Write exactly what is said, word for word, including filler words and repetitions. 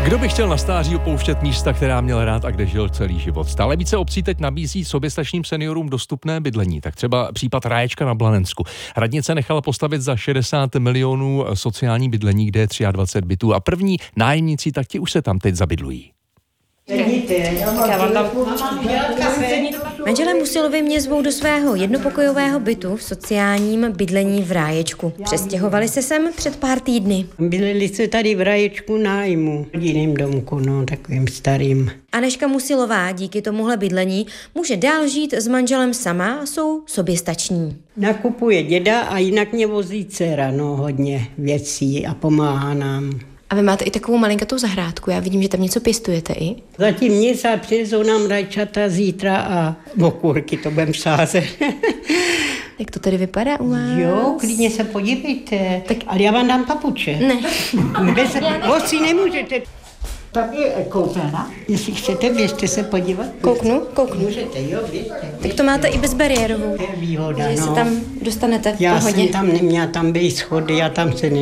Kdo by chtěl na stáří opouštět místa, která měl rád a kde žil celý život? Stále více obcí teď nabízí soběstačným seniorům dostupné bydlení. Tak třeba případ Ráječka na Blanensku. Radnice nechala postavit za šedesát milionů sociální bydlení, kde je dvacet tři bytů a první nájemníci, tak ti už se tam teď zabydlují. Manželé Musilovi mě zvou do svého jednopokojového bytu v sociálním bydlení v Ráječku. Přestěhovali se sem před pár týdny. Bydleli se tady v Ráječku nájmu, v jiném domku, no, takovým starým. Anežka Musilová díky tomuhle bydlení může dál žít s manželem sama a jsou soběstační. Nakupuje děda a jinak mě vozí dcera, no, hodně věcí a pomáhá nám. A vy máte i takovou malinkatou zahrádku, já vidím, že tam něco pěstujete i. Zatím nic a přivezou nám rajčata zítra a okurky, to budem sázet. Jak to tady vypadá u vás? Jo, klidně se podívejte. Tak... Ale já vám dám papuče. Ne. Bez vosí nemůžete. Tady je koupelna. Jestli chcete, běžte se podívat. Kouknu, kouknu. Můžete, jo, běžte. Tak to máte i bezbariérovou. To je výhoda, že no. se tam dostanete v Já pohodě. jsem tam neměla tam být schody, já tam se ne